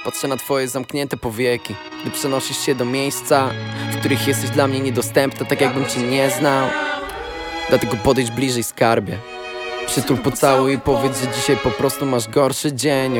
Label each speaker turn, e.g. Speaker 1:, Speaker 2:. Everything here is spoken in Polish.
Speaker 1: Patrzę na twoje zamknięte powieki, gdy przenosisz się do miejsca, w których jesteś dla mnie niedostępna, tak jakbym cię nie znał. Dlatego podejdź bliżej, skarbie. Przytul, pocałuj i powiedz, że dzisiaj po prostu masz gorszy dzień.